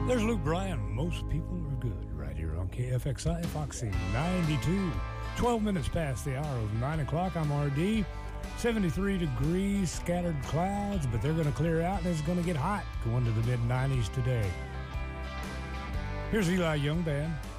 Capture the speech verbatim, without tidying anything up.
There's Luke Bryan. Most people are good right here on K F X I Foxy ninety-two. twelve minutes past the hour of nine o'clock. I'm R D. seventy-three degrees, scattered clouds, but they're going to clear out and it's going to get hot going to the mid nineties today. Here's Eli Young Band.